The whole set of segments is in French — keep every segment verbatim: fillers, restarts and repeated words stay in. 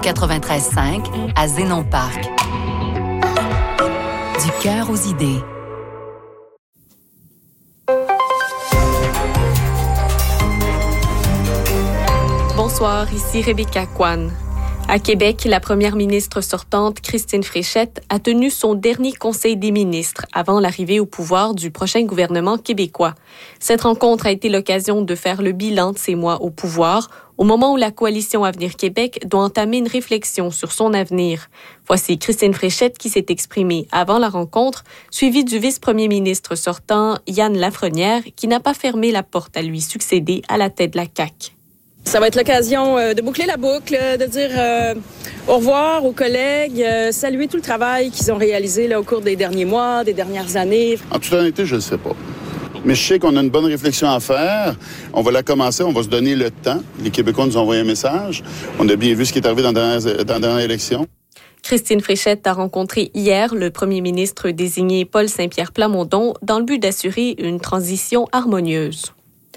quatre-vingt-treize cinq à Zénon Parc. Du cœur aux idées. Bonsoir, ici Rebecca Kwan. À Québec, la première ministre sortante, Christine Fréchette, a tenu son dernier conseil des ministres avant l'arrivée au pouvoir du prochain gouvernement québécois. Cette rencontre a été l'occasion de faire le bilan de ses mois au pouvoir, au moment où la coalition Avenir Québec doit entamer une réflexion sur son avenir. Voici Christine Fréchette qui s'est exprimée avant la rencontre, suivie du vice-premier ministre sortant, Yann Lafrenière, qui n'a pas fermé la porte à lui succéder à la tête de la C A Q. Ça va être l'occasion euh, de boucler la boucle, de dire euh, au revoir aux collègues, euh, saluer tout le travail qu'ils ont réalisé là, au cours des derniers mois, des dernières années. En toute honnêteté, je ne sais pas. Mais je sais qu'on a une bonne réflexion à faire. On va la commencer, on va se donner le temps. Les Québécois nous ont envoyé un message. On a bien vu ce qui est arrivé dans la dernière, dans la dernière élection. Christine Fréchette a rencontré hier le premier ministre désigné Paul Saint-Pierre Plamondon dans le but d'assurer une transition harmonieuse.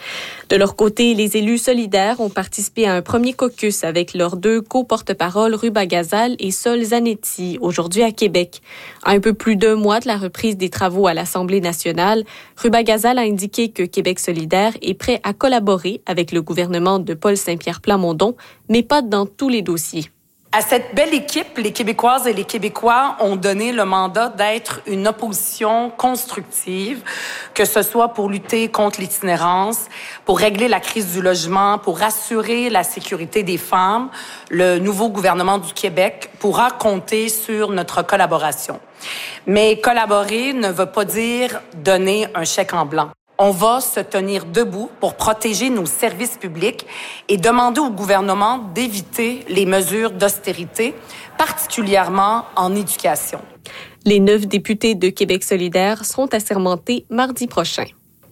De leur côté, les élus solidaires ont participé à un premier caucus avec leurs deux co-porte-paroles Ruba Gazal et Sol Zanetti, aujourd'hui à Québec. À un peu plus d'un mois de la reprise des travaux à l'Assemblée nationale, Ruba Gazal a indiqué que Québec solidaire est prêt à collaborer avec le gouvernement de Paul Saint-Pierre Plamondon, mais pas dans tous les dossiers. À cette belle équipe, les Québécoises et les Québécois ont donné le mandat d'être une opposition constructive, que ce soit pour lutter contre l'itinérance, pour régler la crise du logement, pour assurer la sécurité des femmes. Le nouveau gouvernement du Québec pourra compter sur notre collaboration. Mais collaborer ne veut pas dire donner un chèque en blanc. On va se tenir debout pour protéger nos services publics et demander au gouvernement d'éviter les mesures d'austérité, particulièrement en éducation. Les neuf députés de Québec solidaire seront assermentés mardi prochain.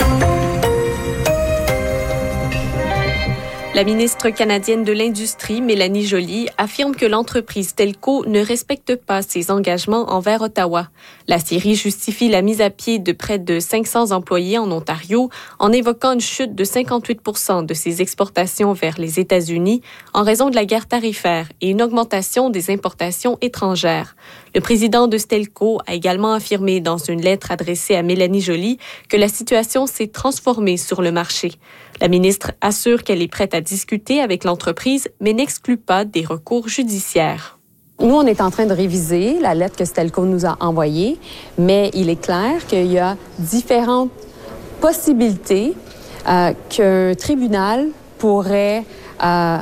La ministre canadienne de l'Industrie, Mélanie Joly, affirme que l'entreprise Stelco ne respecte pas ses engagements envers Ottawa. La Syrie justifie la mise à pied de près de cinq cents employés en Ontario en évoquant une chute de cinquante-huit pour cent de ses exportations vers les États-Unis en raison de la guerre tarifaire et une augmentation des importations étrangères. Le président de Stelco a également affirmé dans une lettre adressée à Mélanie Joly que la situation s'est transformée sur le marché. La ministre assure qu'elle est prête à discuter avec l'entreprise, mais n'exclut pas des recours judiciaires. Nous, on est en train de réviser la lettre que Stelco nous a envoyée, mais il est clair qu'il y a différentes possibilités euh, qu'un tribunal pourrait euh,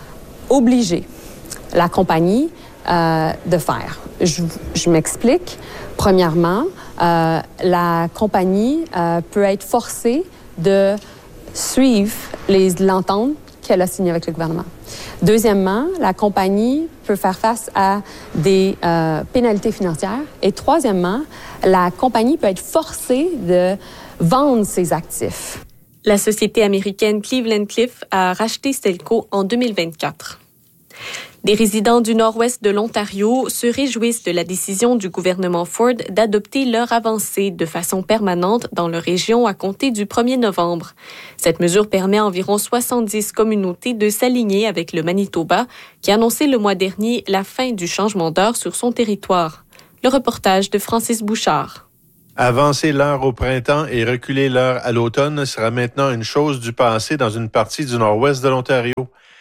obliger la compagnie euh, de faire. Je, je m'explique. Premièrement, euh, la compagnie euh, peut être forcée de suivre les, l'entente qu'elle a signée avec le gouvernement. Deuxièmement, la compagnie peut faire face à des euh, pénalités financières. Et troisièmement, la compagnie peut être forcée de vendre ses actifs. La société américaine Cleveland Cliffs a racheté Stelco en deux mille vingt-quatre. Des résidents du nord-ouest de l'Ontario se réjouissent de la décision du gouvernement Ford d'adopter l'heure avancée de façon permanente dans leur région à compter du premier novembre. Cette mesure permet à environ soixante-dix communautés de s'aligner avec le Manitoba, qui a annoncé le mois dernier la fin du changement d'heure sur son territoire. Le reportage de Francis Bouchard. Avancer l'heure au printemps et reculer l'heure à l'automne sera maintenant une chose du passé dans une partie du nord-ouest de l'Ontario.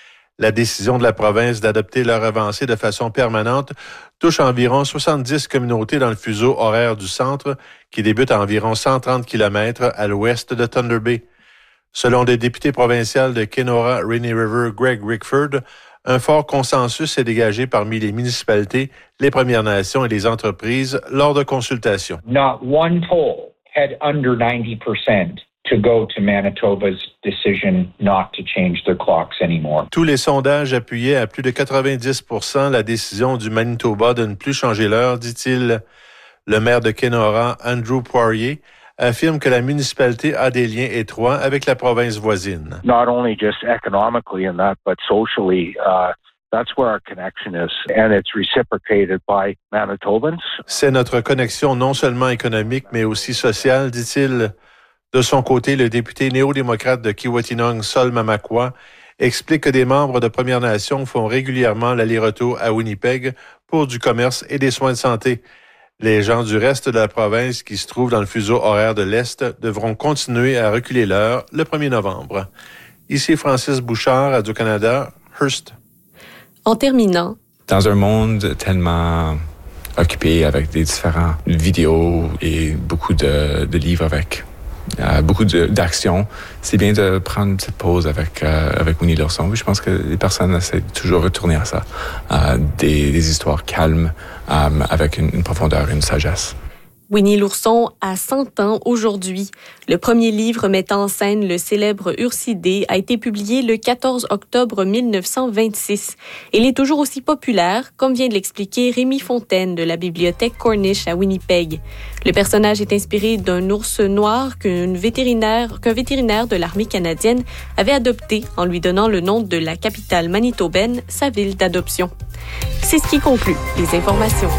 La décision de la province d'adopter l'heure avancée de façon permanente touche environ soixante-dix communautés dans le fuseau horaire du centre, qui débute à environ cent trente kilomètres à l'ouest de Thunder Bay. Selon le député provincial de Kenora Rainy River, Greg Rickford, un fort consensus s'est dégagé parmi les municipalités, les Premières Nations et les entreprises lors de consultations. Not one poll had under ninety percent. To go to Manitoba's decision not to change their clocks anymore. Tous les sondages appuyaient à plus de quatre-vingt-dix pour cent la décision du Manitoba de ne plus changer l'heure, dit-il. Le maire de Kenora, Andrew Poirier, affirme que la municipalité a des liens étroits avec la province voisine. Not only just economically in that, but socially, uh, that's where our connection is, and it's reciprocated by Manitobans. C'est notre connexion non seulement économique, mais aussi sociale, dit-il. De son côté, le député néo-démocrate de Kiiwetinoong, Sol Mamakwa, explique que des membres de Premières Nations font régulièrement l'aller-retour à Winnipeg pour du commerce et des soins de santé. Les gens du reste de la province qui se trouvent dans le fuseau horaire de l'Est devront continuer à reculer l'heure le premier novembre. Ici Francis Bouchard, Radio-Canada, Hearst. En terminant, dans un monde tellement occupé avec des différentes vidéos et beaucoup de, de livres avec euh, beaucoup de, d'actions, c'est bien de prendre une petite pause avec euh, avec Winnie l'ourson. Je pense que les personnes essaient de toujours retourner à ça, euh, des, des histoires calmes euh, avec une, une profondeur et une sagesse. Winnie l'ourson a cent ans aujourd'hui. Le premier livre mettant en scène le célèbre Ursidé a été publié le quatorze octobre mille neuf cent vingt-six. Il est toujours aussi populaire, comme vient de l'expliquer Rémi Fontaine de la bibliothèque Cornish à Winnipeg. Le personnage est inspiré d'un ours noir qu'un vétérinaire, qu'un vétérinaire de l'armée canadienne avait adopté en lui donnant le nom de la capitale manitobaine, sa ville d'adoption. C'est ce qui conclut les informations.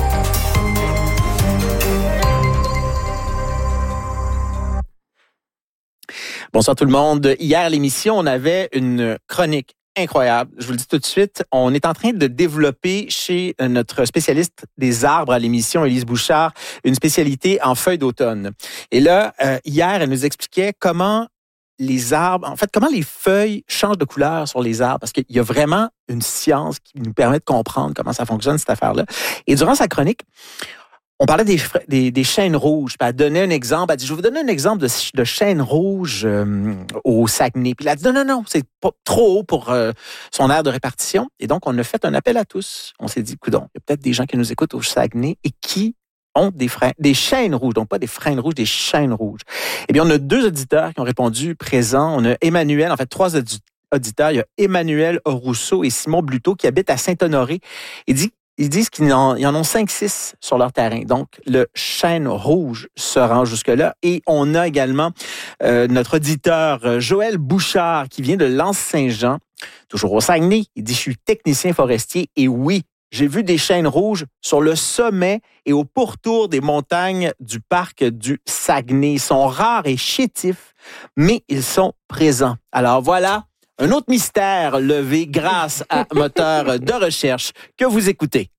Bonsoir tout le monde. Hier à l'émission, on avait une chronique incroyable. Je vous le dis tout de suite, on est en train de développer chez notre spécialiste des arbres à l'émission, Élise Bouchard, une spécialité en feuilles d'automne. Et là, euh, hier, elle nous expliquait comment les arbres, en fait, comment les feuilles changent de couleur sur les arbres, parce qu'il y a vraiment une science qui nous permet de comprendre comment ça fonctionne, cette affaire-là. Et durant sa chronique, on parlait des, des, des chênes rouges. Puis elle donnait un exemple. Elle dit, je vais vous donner un exemple de, de chêne rouge euh, au Saguenay. Puis elle a dit, non, non, non, c'est pas trop haut pour euh, son aire de répartition. Et donc, on a fait un appel à tous. On s'est dit, coudonc, il y a peut-être des gens qui nous écoutent au Saguenay et qui ont des, freins, des chênes rouges. Donc, pas des frênes rouges, des chênes rouges. Eh bien, on a deux auditeurs qui ont répondu présents. On a Emmanuel, en fait, trois auditeurs. Il y a Emmanuel Rousseau et Simon Bluteau qui habitent à Saint-Honoré. Il dit, Ils disent qu'ils en, ils en ont cinq six sur leur terrain. Donc, le chêne rouge se rend jusque-là. Et on a également euh, notre auditeur Joël Bouchard qui vient de L'Anse-Saint-Jean, toujours au Saguenay. Il dit, je suis technicien forestier et oui, j'ai vu des chênes rouges sur le sommet et au pourtour des montagnes du parc du Saguenay. Ils sont rares et chétifs, mais ils sont présents. Alors voilà, un autre mystère levé grâce à moteur de recherche que vous écoutez.